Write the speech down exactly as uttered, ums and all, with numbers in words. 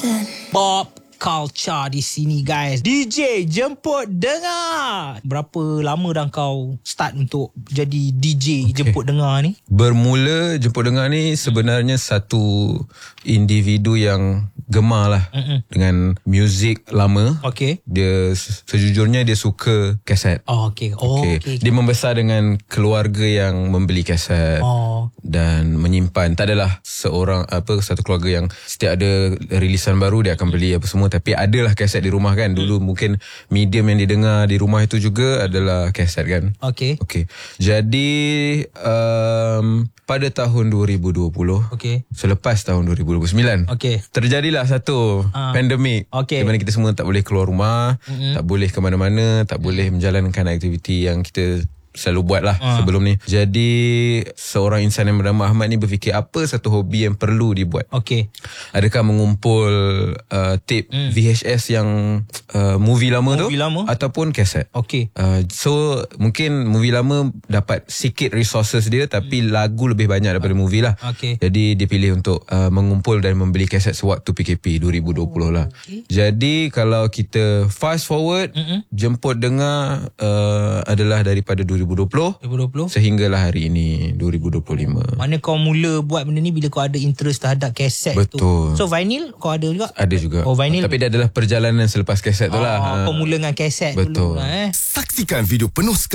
London. Bob Culture di sini guys. D J Jemput Dengar. Berapa lama dah kau start untuk jadi D J okay. Jemput Dengar ni? Bermula Jemput Dengar ni sebenarnya satu individu yang gemar lah Mm-mm. dengan muzik lama. Okay. Dia sejujurnya dia suka kaset. Oh okay. Oh, okay. okay. Dia membesar dengan keluarga yang membeli kaset oh. dan menyimpan. Tak adalah seorang apa satu keluarga yang setiap ada rilisan baru dia akan beli apa semua, tapi adalah kaset di rumah kan. Dulu hmm. mungkin medium yang didengar di rumah itu juga adalah kaset kan. Okay. Okay. Jadi um, pada tahun dua ribu dua puluh, okay. selepas tahun dua ribu dua puluh sembilan, okay. terjadilah satu uh. pandemik okay. di mana kita semua tak boleh keluar rumah, mm-hmm. tak boleh ke mana-mana, tak boleh menjalankan aktiviti yang kita selalu buat lah uh. sebelum ni. Jadi seorang insan yang bernama Ahmad ni berfikir apa satu hobi yang perlu dibuat. Okay. Adakah mengumpul uh, tape mm. V H S yang uh, movie lama movie tu lama? Ataupun kaset. Okay. uh, So mungkin movie lama dapat sikit resources dia, tapi mm. lagu lebih banyak daripada movie lah. Okay. Jadi dia pilih untuk uh, mengumpul dan membeli kaset sewaktu P K P dua ribu dua puluh lah. Okay. Jadi kalau kita fast forward, Mm-mm. Jemput Dengar uh, adalah daripada dua ribu dua puluh, dua ribu dua puluh sehinggalah hari ini dua ribu dua puluh lima. Mana kau mula buat benda ni bila kau ada interest terhadap kaset tu? Betul. So vinyl kau ada juga? Ada juga. Oh vinyl. Tapi dia adalah perjalanan selepas kaset tu lah. Oh, kau mula dengan kaset Betul. dulu lah eh. Saksikan video penuh